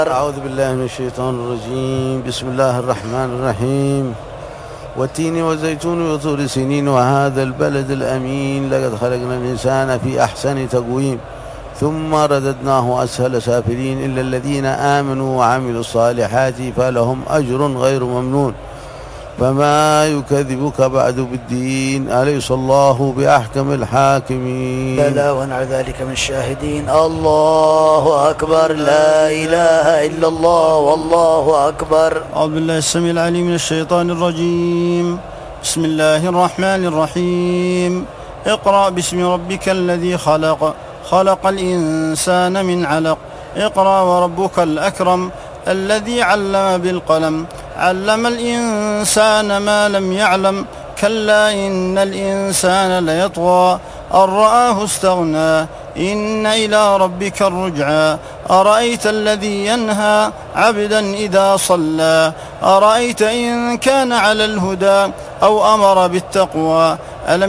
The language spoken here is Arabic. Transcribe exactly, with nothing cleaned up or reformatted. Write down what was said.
أعوذ بالله من الشيطان الرجيم. بسم الله الرحمن الرحيم. والتين والزيتون وطور سنين وهذا البلد الأمين لقد خلقنا الإنسان في أحسن تقويم ثم رددناه أسفل سافلين إلا الذين آمنوا وعملوا الصالحات فلهم أجر غير ممنون فما يكذبك بعد بالدين أليس الله بأحكم الحاكمين. بلى ونعى ذلك من الشاهدين. الله أكبر. لا إله إلا الله والله أكبر. أعوذ بالله السميع العليم من الشيطان الرجيم. بسم الله الرحمن الرحيم. اقرأ باسم ربك الذي خلق خلق الإنسان من علق اقرأ وربك الأكرم الذي علم بالقلم علم الإنسان ما لم يعلم كلا إن الإنسان ليطغى أن رآه استغنى إن إلى ربك الرجعى أرأيت الذي ينهى عبدا إذا صلى أرأيت إن كان على الهدى أو أمر بالتقوى ألم